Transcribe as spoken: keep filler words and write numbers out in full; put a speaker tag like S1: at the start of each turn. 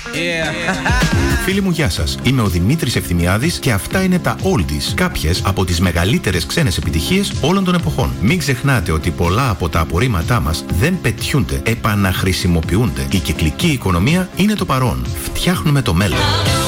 S1: Yeah.
S2: Φίλοι μου, γεια σας. Είμαι ο Δημήτρης Ευθυμιάδης και αυτά είναι τα Oldies. Κάποιες από τις μεγαλύτερες ξένες επιτυχίες όλων των εποχών. Μην ξεχνάτε ότι πολλά από τα απορρίμματά μας δεν πετιούνται, επαναχρησιμοποιούνται. Η κυκλική οικονομία είναι το παρόν. Φτιάχνουμε το μέλλον.